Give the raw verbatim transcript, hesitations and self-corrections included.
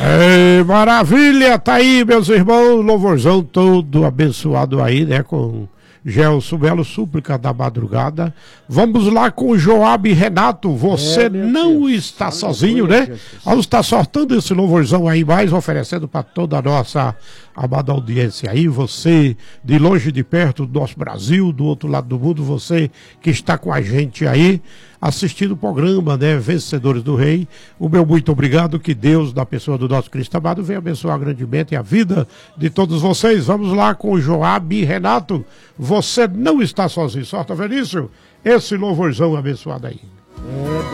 Ei, maravilha, tá aí, meus irmãos, louvorzão todo abençoado aí, né, com Gelson Melo, súplica da madrugada. Vamos lá com o Joab Renato, você é, não Deus. está Aleluia, sozinho, né? Jesus. Vamos estar sortando esse louvorzão aí mais, oferecendo para toda a nossa amada audiência aí, você de longe de perto do nosso Brasil, do outro lado do mundo, você que está com a gente aí, assistindo o programa, né, Vencedores do Rei. O meu muito obrigado, que Deus, na pessoa do nosso Cristo amado, venha abençoar grandemente a vida de todos vocês. Vamos lá com o Joab Renato, você não está sozinho. Sorta, Venício, esse louvorzão abençoado aí. É.